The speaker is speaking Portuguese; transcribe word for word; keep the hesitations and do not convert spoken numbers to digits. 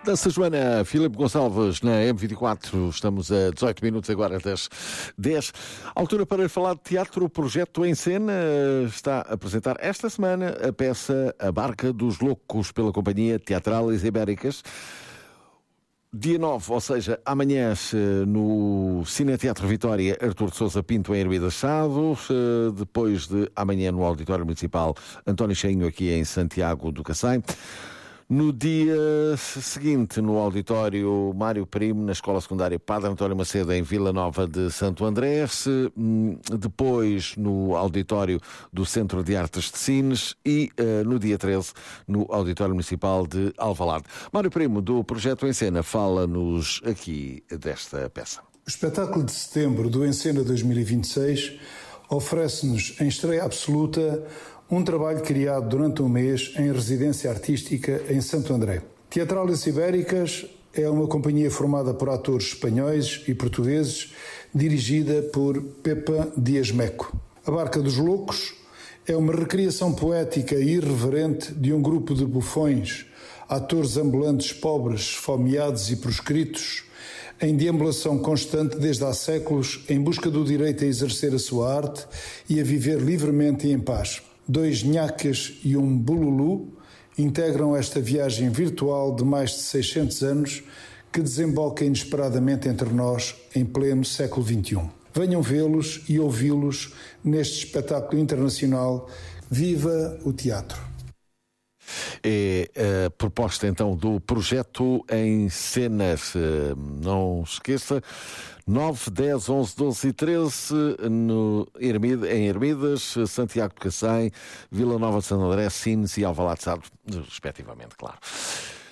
Da Joana Filipe Gonçalves na M vinte e quatro, estamos a dezoito minutos agora das dez. Altura para falar de teatro. O projeto Em Cena está a apresentar esta semana a peça A Barca dos Loucos pela Companhia Teatrais Ibéricas. Dia nove, ou seja, amanhã, no Cine Teatro Vitória, Artur de Sousa Pinto em Hermida Chado, depois de amanhã no Auditório Municipal António Cheinho aqui em Santiago do Cacém. No dia seguinte, no auditório Mário Primo, na Escola Secundária Padre António Macedo, em Vila Nova de Santo André. Depois, no auditório do Centro de Artes de Sines e, uh, no dia treze, no Auditório Municipal de Alvalade. Mário Primo, do Projeto Em Cena, fala-nos aqui desta peça. O espetáculo de setembro do Em Cena dois mil e vinte e seis oferece-nos, em estreia absoluta, um trabalho criado durante um mês em residência artística em Santo André. Teatrais Ibéricas é uma companhia formada por atores espanhóis e portugueses, dirigida por Pepa Dias Meco. A Barca dos Loucos é uma recriação poética e irreverente de um grupo de bufões, atores ambulantes pobres, esfomeados e proscritos, em deambulação constante desde há séculos em busca do direito a exercer a sua arte e a viver livremente e em paz. Dois nhacas e um bululu integram esta viagem virtual de mais de seiscentos anos que desemboca inesperadamente entre nós em pleno século vinte e um. Venham vê-los e ouvi-los neste espetáculo internacional. Viva o teatro! É a proposta então do Projeto Em Cena. Não se esqueça, nove, dez, onze, doze e treze no Hermida, em Hermidas, Santiago de Cacém, Vila Nova de Santo André, Sines e Alvalade de Sado, respectivamente, claro.